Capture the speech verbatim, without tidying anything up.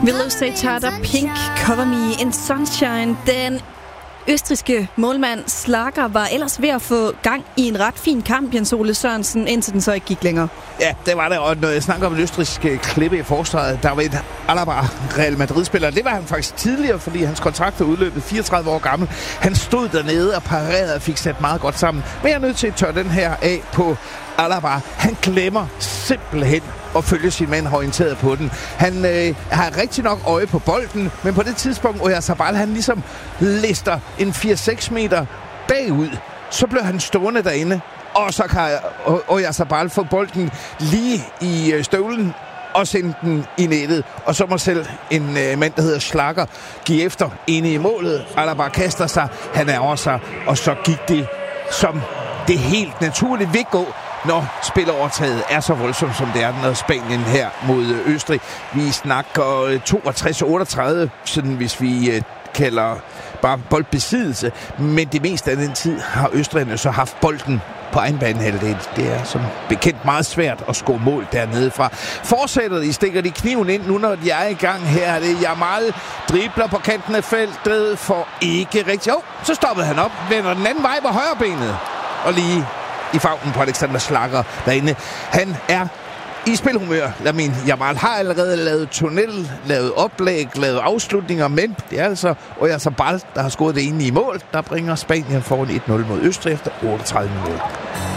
Willow Seytarter, Pink, Cover Me in Sunshine. Den østrigske målmand Schlager var ellers ved at få gang i en ret fin kamp, Jens Ole Sørensen, indtil den så ikke gik længere. Ja, det var det. Og når jeg snakker om en østrigsk klippe i forsvaret, der var et Alaba Real Madrid-spiller. Det var han faktisk tidligere, fordi hans kontrakt er udløbet, fireogtredive år gammel. Han stod dernede og parerede og fik sat meget godt sammen. Men jeg er nødt til at tørre den her af på Alaba. Han glemmer simpelthen og følge sin mand orienteret på den. Han øh, har rigtig nok øje på bolden, men på det tidspunkt, hvor Oyarzabal, han ligesom lister en fire seks meter bagud, så bliver han stående derinde, og så kan Oyarzabal få bolden lige i støvlen og sende den i nettet. Og så må selv en øh, mand, der hedder Schlager, give efter inde i målet. Alaba kaster sig, han ærger sig, og så gik det, som det helt naturligt vil gå, når spilovertaget er så voldsomt, som det er, når Spanien her mod Østrig. Vi snakker toogtres otteogtredive, sådan hvis vi øh, kalder bare boldbesiddelse. Men det meste af den tid har østrigerne så haft bolden på egen banehalvdel. Det er som bekendt meget svært at score mål dernede fra. Fortsætter de, stikker de kniven ind nu, når de er i gang her. Det er Yamal, dribler på kanten af feltet for ikke rigtigt. Jo, så stoppede han op, vender den anden vej på højrebenet. Og lige i favnen på Alexander Schlager derinde. Han er i spilhumør. Lamin Yamal har allerede lavet tunnel, lavet oplæg, lavet afslutninger, men det er altså Oyarzabal, der har scoret det ene i mål, der bringer Spanien foran et nul mod Østrig efter otteogtredive minutter.